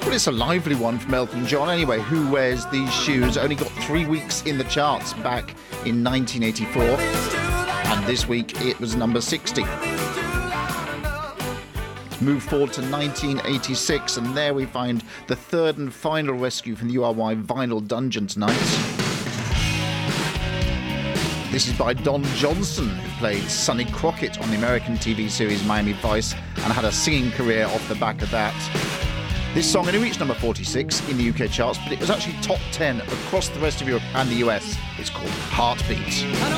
Well, it's a lively one from Elton John anyway. Who Wears These Shoes only got 3 weeks in the charts back in 1984, and this week it was number 60. Move forward to 1986, and there we find the third and final rescue from the URY vinyl dungeon tonight. This is by Don Johnson, who played Sonny Crockett on the American TV series Miami Vice and had a singing career off the back of that. This song only reached number 46 in the UK charts, but it was actually top 10 across the rest of Europe and the US. It's called Heartbeat.